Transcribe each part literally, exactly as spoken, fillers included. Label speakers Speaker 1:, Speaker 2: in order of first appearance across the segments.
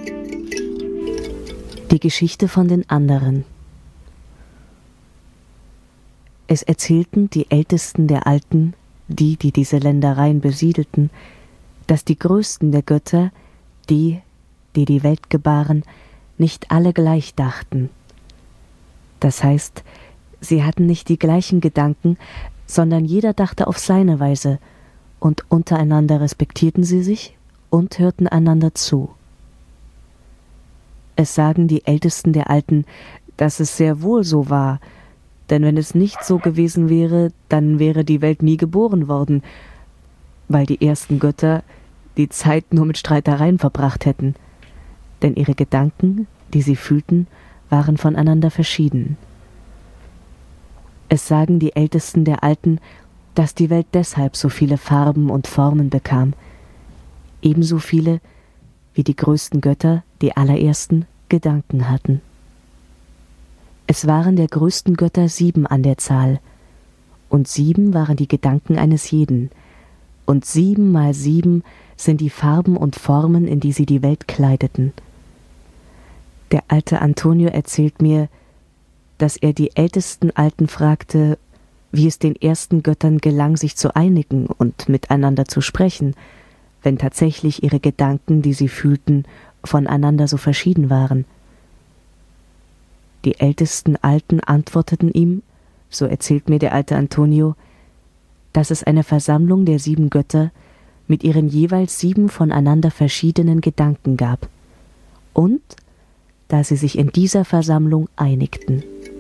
Speaker 1: Die Geschichte von den anderen. Es erzählten die Ältesten der Alten, die, die diese Ländereien besiedelten, dass die Größten der Götter, die, die die Welt gebaren, nicht alle gleich dachten. Das heißt, sie hatten nicht die gleichen Gedanken, sondern jeder dachte auf seine Weise, und untereinander respektierten sie sich und hörten einander zu. Es sagen die Ältesten der Alten, dass es sehr wohl so war, denn wenn es nicht so gewesen wäre, dann wäre die Welt nie geboren worden, weil die ersten Götter die Zeit nur mit Streitereien verbracht hätten, denn ihre Gedanken, die sie fühlten, waren voneinander verschieden. Es sagen die Ältesten der Alten, dass die Welt deshalb so viele Farben und Formen bekam, ebenso viele, wie die größten Götter, die allerersten, Gedanken hatten. Es waren der größten Götter sieben an der Zahl, und sieben waren die Gedanken eines jeden, und sieben mal sieben sind die Farben und Formen, in die sie die Welt kleideten. Der alte Antonio erzählt mir, dass er die ältesten Alten fragte, wie es den ersten Göttern gelang, sich zu einigen und miteinander zu sprechen, wenn tatsächlich ihre Gedanken, die sie fühlten, voneinander so verschieden waren. Die ältesten Alten antworteten ihm, so erzählt mir der alte Antonio, dass es eine Versammlung der sieben Götter mit ihren jeweils sieben voneinander verschiedenen Gedanken gab und da sie sich in dieser Versammlung einigten.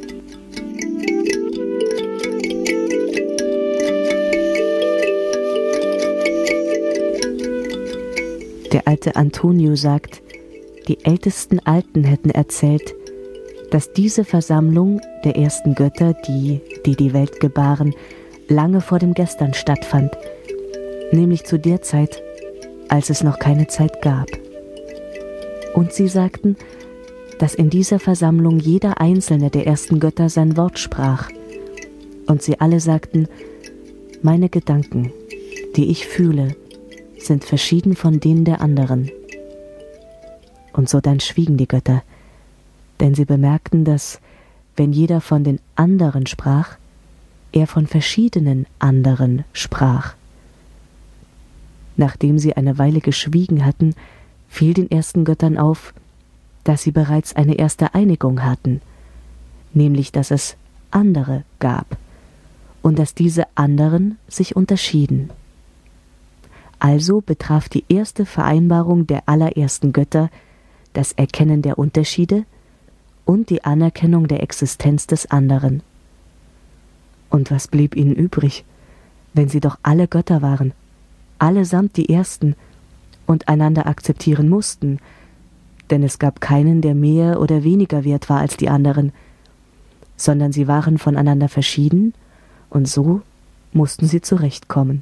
Speaker 1: Der alte Antonio sagt, die ältesten Alten hätten erzählt, dass diese Versammlung der ersten Götter, die, die die Welt gebaren, lange vor dem Gestern stattfand, nämlich zu der Zeit, als es noch keine Zeit gab. Und sie sagten, dass in dieser Versammlung jeder einzelne der ersten Götter sein Wort sprach. Und sie alle sagten, meine Gedanken, die ich fühle, sind verschieden von denen der anderen. Und so dann schwiegen die Götter, denn sie bemerkten, dass, wenn jeder von den anderen sprach, er von verschiedenen anderen sprach. Nachdem sie eine Weile geschwiegen hatten, fiel den ersten Göttern auf, dass sie bereits eine erste Einigung hatten, nämlich dass es andere gab und dass diese anderen sich unterschieden. Also betraf die erste Vereinbarung der allerersten Götter das Erkennen der Unterschiede und die Anerkennung der Existenz des anderen. Und was blieb ihnen übrig, wenn sie doch alle Götter waren, allesamt die Ersten, und einander akzeptieren mussten, denn es gab keinen, der mehr oder weniger wert war als die anderen, sondern sie waren voneinander verschieden, und so mussten sie zurechtkommen.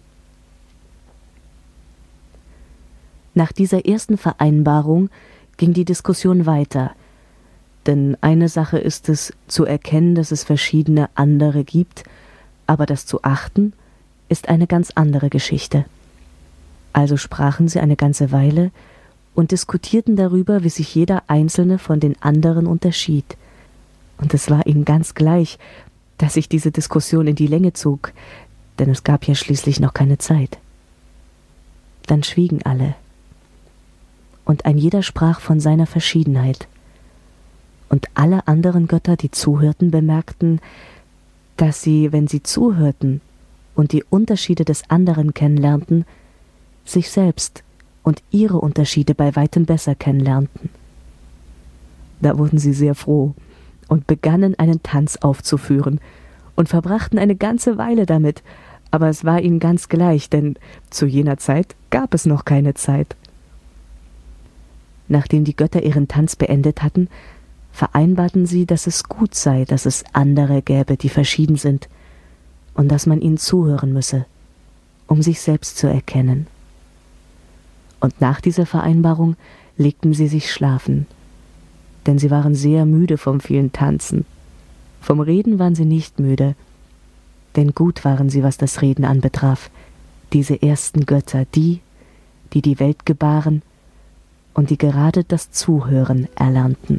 Speaker 1: Nach dieser ersten Vereinbarung ging die Diskussion weiter, denn eine Sache ist es, zu erkennen, dass es verschiedene andere gibt, aber das zu achten, ist eine ganz andere Geschichte. Also sprachen sie eine ganze Weile und diskutierten darüber, wie sich jeder Einzelne von den anderen unterschied. Und es war ihnen ganz gleich, dass sich diese Diskussion in die Länge zog, denn es gab ja schließlich noch keine Zeit. Dann schwiegen alle, und ein jeder sprach von seiner Verschiedenheit. Und alle anderen Götter, die zuhörten, bemerkten, dass sie, wenn sie zuhörten und die Unterschiede des anderen kennenlernten, sich selbst und ihre Unterschiede bei weitem besser kennenlernten. Da wurden sie sehr froh und begannen einen Tanz aufzuführen und verbrachten eine ganze Weile damit, aber es war ihnen ganz gleich, denn zu jener Zeit gab es noch keine Zeit. Nachdem die Götter ihren Tanz beendet hatten, vereinbarten sie, dass es gut sei, dass es andere gäbe, die verschieden sind, und dass man ihnen zuhören müsse, um sich selbst zu erkennen. Und nach dieser Vereinbarung legten sie sich schlafen, denn sie waren sehr müde vom vielen Tanzen. Vom Reden waren sie nicht müde, denn gut waren sie, was das Reden anbetraf, diese ersten Götter, die, die die Welt gebaren, und die gerade das Zuhören erlernten.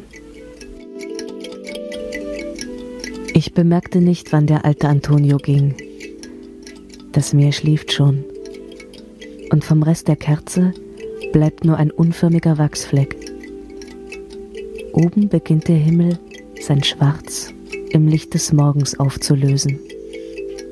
Speaker 1: Ich bemerkte nicht, wann der alte Antonio ging. Das Meer schläft schon, und vom Rest der Kerze bleibt nur ein unförmiger Wachsfleck. Oben beginnt der Himmel sein Schwarz im Licht des Morgens aufzulösen.